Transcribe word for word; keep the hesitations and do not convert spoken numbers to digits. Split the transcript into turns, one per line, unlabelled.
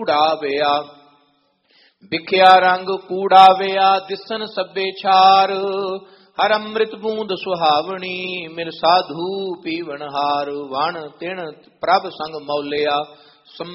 ਕੂੜਾਵਿਆ ਵਿਖਿਆ ਰੰਗ ਕੂੜਾਵਿਆ ਦਿਸਨ ਸਭੇ ਛਾਰ ਹਰ ਅੰਮ੍ਰਿਤ ਬੂੰਦ ਸੁਹਾਵਣੀ ਮਿਲ ਸਾਧੂ ਪੀਵਨ ਹਾਰ ਵਣ ਤਿਣ ਪ੍ਰਭ ਸੰਗ ਮੌਲਿਆ